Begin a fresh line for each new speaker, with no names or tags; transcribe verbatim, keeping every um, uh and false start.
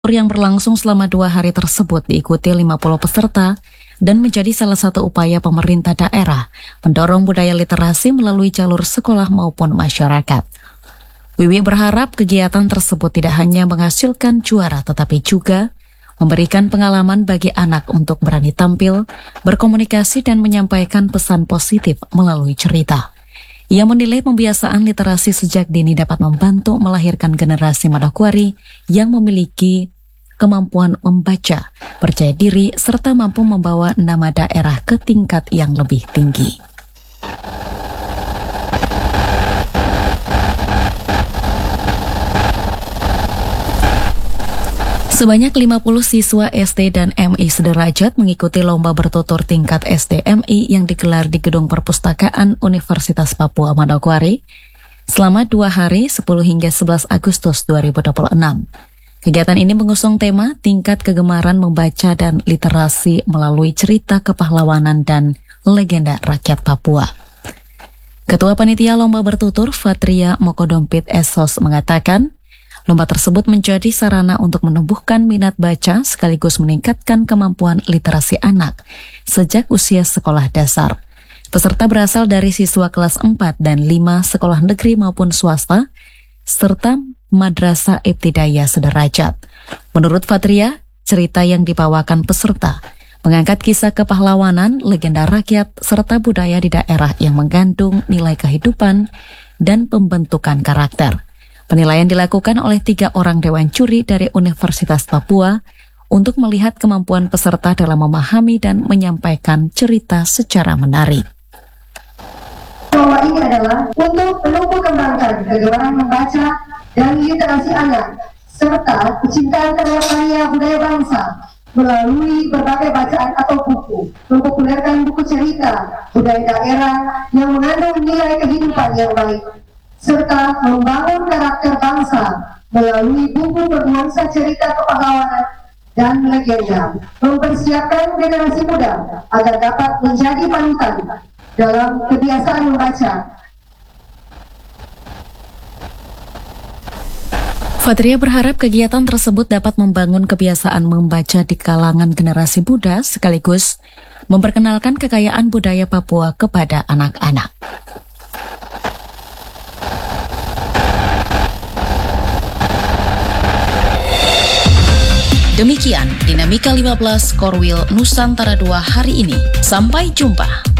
yang berlangsung selama dua hari tersebut diikuti lima puluh peserta dan menjadi salah satu upaya pemerintah daerah mendorong budaya literasi melalui jalur sekolah maupun masyarakat. Wiwi berharap kegiatan tersebut tidak hanya menghasilkan juara tetapi juga memberikan pengalaman bagi anak untuk berani tampil, berkomunikasi dan menyampaikan pesan positif melalui cerita. Ia menilai pembiasaan literasi sejak dini dapat membantu melahirkan generasi Manokwari yang memiliki kemampuan membaca, percaya diri, serta mampu membawa nama daerah ke tingkat yang lebih tinggi. Sebanyak lima puluh siswa S D dan M I sederajat mengikuti lomba bertutur tingkat S D M I yang digelar di Gedung Perpustakaan Universitas Papua Manokwari selama dua hari sepuluh hingga sebelas Agustus dua ribu dua puluh enam. Kegiatan ini mengusung tema tingkat kegemaran membaca dan literasi melalui cerita kepahlawanan dan legenda rakyat Papua. Ketua Panitia Lomba Bertutur Fatria Mokodompit Esos mengatakan, lomba tersebut menjadi sarana untuk menumbuhkan minat baca sekaligus meningkatkan kemampuan literasi anak sejak usia sekolah dasar. Peserta berasal dari siswa kelas empat dan lima sekolah negeri maupun swasta, serta Madrasah Ibtidayah sederajat. Menurut Fatria, cerita yang dibawakan peserta mengangkat kisah kepahlawanan, legenda rakyat, serta budaya di daerah yang mengandung nilai kehidupan dan pembentukan karakter. Penilaian dilakukan oleh tiga orang dewan juri dari Universitas Papua untuk melihat kemampuan peserta dalam memahami dan menyampaikan cerita secara menarik.
Lomba ini adalah untuk menumbuh kembangkan kegemaran membaca dan literasi anak, serta kecintaan terhadap karya budaya bangsa melalui berbagai bacaan atau buku, mempopulerkan buku cerita budaya daerah yang mengandung nilai kehidupan yang baik, serta membangun karakter bangsa melalui buku bernuansa cerita kepahlawanan dan legenda, mempersiapkan generasi muda agar dapat menjadi panutan dalam kebiasaan membaca.
Fatria berharap kegiatan tersebut dapat membangun kebiasaan membaca di kalangan generasi muda sekaligus memperkenalkan kekayaan budaya Papua kepada anak-anak. Demikian Dinamika lima belas Korwil Nusantara dua hari ini. Sampai jumpa.